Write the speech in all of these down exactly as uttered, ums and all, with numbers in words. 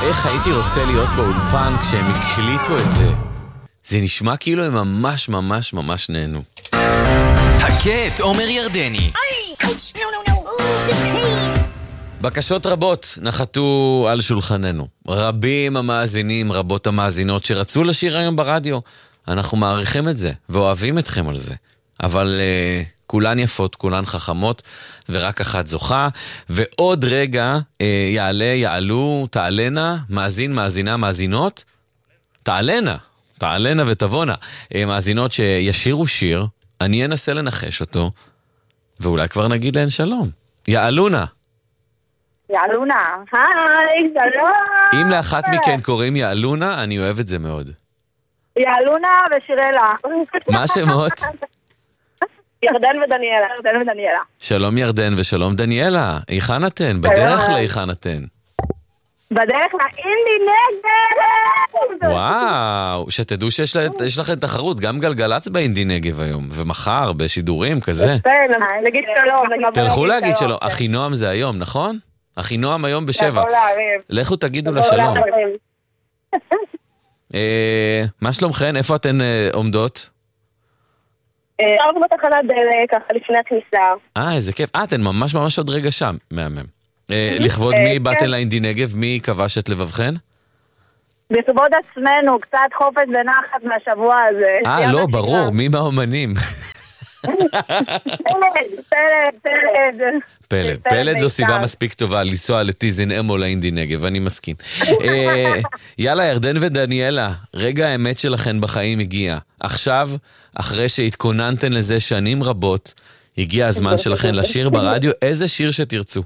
איך הייתי רוצה להיות באולפן כשהם הקליטו את זה. זה נשמע כאילו הם ממש ממש ממש נהנו. הקט עומר ירדני. בקשות רבות נחתו על שולחננו. רבים המאזינים, רבות המאזינות שרצו לשיר היום ברדיו. אנחנו מעריכים את זה ואוהבים אתכם על זה. אבל uh, כולן יפות, כולן חכמות, ורק אחת זוכה. ועוד רגע uh, יעלה, יעלו, תעלנה, מאזין, מאזינה, מאזינות. תעלנה, תעלנה ותבונה. Uh, מאזינות שישירו שיר, אני אנסה לנחש אותו, ואולי כבר נגיד להן שלום. יעלונה. יעלונה, היי, שלום. אם לאחת מכן קוראים יעלונה, אני אוהב את זה מאוד. יעלונה ושירלה. מה שמות? ירדן ודניאלה, ירדן ודניאלה. שלום ירדן ושלום דניאלה. היכן אתן? בדרך להיכן אתן? בדרך לאינדי נגב. וואו, שתדעו שיש לה, יש לכם תחרות, גם גלגלץ באינדי נגב היום, ומחר בשידורים כזה. נגיד שלום. תלכו להגיד שלום. אחינועם זה היום, נכון? אחינועם היום בשבע. לכו תגידו לה שלום. מה שלומכן? איפה אתן עומדות? אנחנו בתחנת דלק, ככה לפני הכניסה. אה, איזה כיף. אה, אתן ממש ממש עוד רגע שם, מהמם. לכבוד מי באתן לאינדי נגב? מי כבש את לבבכן? לכבוד עצמנו, קצת חופש ונחת מהשבוע הזה. אה, לא, ברור, מי מהאומנים? פלד, פלד, פלד. פלד, פלד זו סיבה מספיק טובה לנסוע לטיזין אמו לאינדי נגב, אני מסכים. יאללה, ירדן ודניאלה, רגע האמת שלכן בחיים הגיע. עכשיו, אחרי שהתכוננתן לזה שנים רבות, הגיע הזמן שלכן לשיר ברדיו, איזה שיר שתרצו.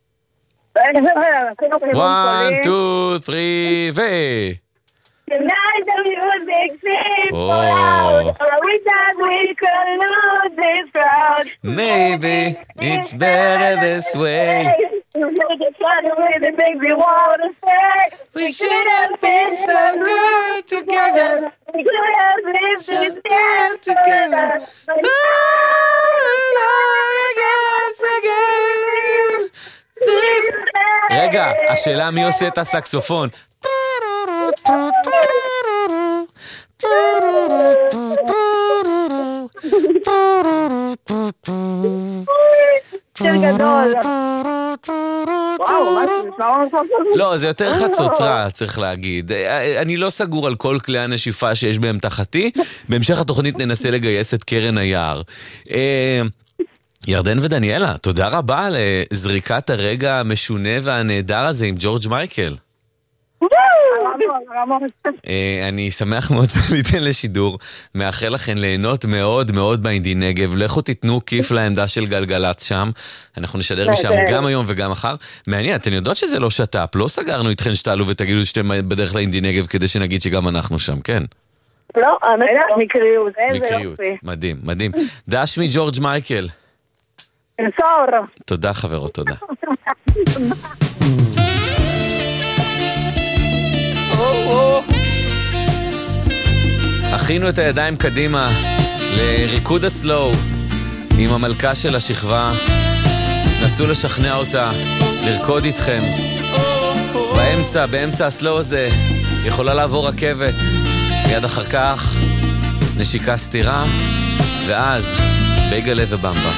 one, two, three, ו... Tonight the music seems so loud, or we thought we could lose this crowd. Maybe it's better this way. We should have been so good together. We could have lived this day together. רגע, השאלה מי עושה את הסקסופון? שיר גדול. וואו, מה זה? לא, זה יותר חצוצרה, צריך להגיד. אני לא סגור על כל כלי הנשיפה שיש בהם תחתי. בהמשך התוכנית ננסה לגייס את קרן היער. ירדן ודניאלה, תודה רבה על זריקת הרגע המשונה והנהדר הזה עם ג'ורג' מייקל. אני שמח מאוד שניתן לשידור, מאחל לכם ליהנות מאוד מאוד באינדי נגב. לכו תיתנו כיף לעמדה של גלגלץ שם, אנחנו נשדר משם גם היום וגם מחר. מעניין, אתן יודעות שזה לא שטאפ, לא סגרנו איתכן שתעלו ותגידו שאתם בדרך לאינדי נגב כדי שנגיד שגם אנחנו שם, כן? לא, מקריות, איזה יופי. מדהים, מדהים. דש מג'ורג' מייקל. אנסור. תודה חברות, תודה. הכינו את הידיים קדימה לריקוד הסלואו עם המלכה של השכבה. נסו לשכנע אותה לרקוד איתכם. באמצע, באמצע הסלואו הזה יכולה לעבור רכבת. מיד אחר כך נשיקה סתירה, ואז בייגלה ובמבה.